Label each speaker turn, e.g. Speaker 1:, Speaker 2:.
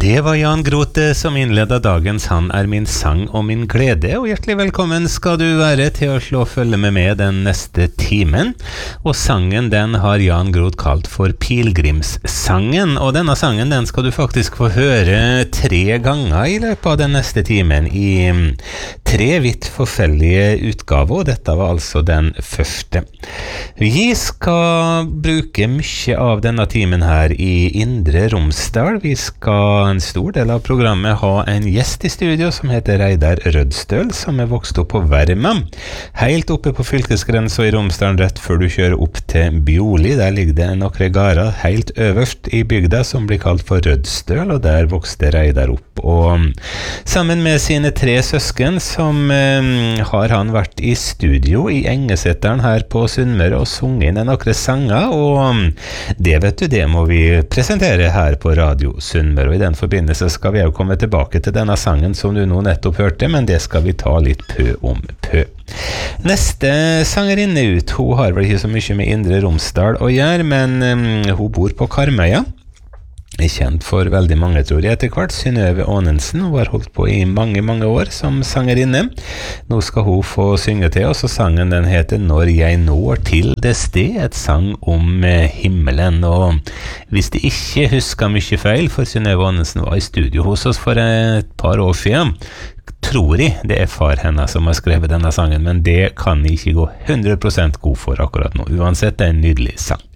Speaker 1: Det var Jan Grote som innledet dagens Han min sang og min glede, og hjertelig velkommen skal du være til å slå følge med den neste timen. Og sangen den har Jan Groth kalt for Pilgrimssangen, og denne sangen den skal du faktisk få høre 3 ganger i løpet av den neste timen i 3 vidt forskjellige utgaver, og dette var altså den første. Vi skal bruke mye av denne timen her i Indre Romsdal. Vi skal en stor del av programmet ha en gjest i studio som heter Reidar Rødstøl, som vokst opp på Verma, helt oppe på fylkesgrensen i Romsdalen rett før du kjører opp til Bjoli. Der ligger det nokre gårder helt øverst i bygda som blir kalt for Rødstøl, og der vokste Reidar opp. Og sammen med sine 3 søsken som har han vært i studio i Engeseteren her på Sunnmøre og sunget inn nokre sanger, og det vet du, det må vi presentere her på Radio Sunnmøre, og i den forbindelse skal vi jo komme tilbake til denne sangen som du nå nettopp hørte, men det skal vi ta litt pø om pø. Neste sangerinne ut, hun har vel ikke så mye med Indre Romsdal å gjøre, men hun bor på Karmøya. Kjent for veldig mange, tror jeg, etter hvert. Synnøve Aanensen, hun har holdt på i mange, mange år som sangerinne. Nå skal hun få synge til oss, og sangen den heter Når jeg når til det sted, et sang om himmelen. Og hvis de ikke husker mye feil, for Synnøve Aanensen var i studio hos oss for et par år siden, tror jeg det far henne som har skrevet denne sangen, men det kan jeg ikke gå 100% god for akkurat nå. Uansett, det en nydelig sang.